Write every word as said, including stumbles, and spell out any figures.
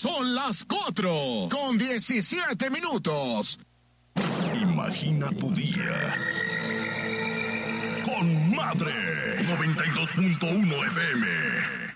Son las cuatro con diecisiete minutos. Imagina tu día con Madre noventa y dos punto uno F M.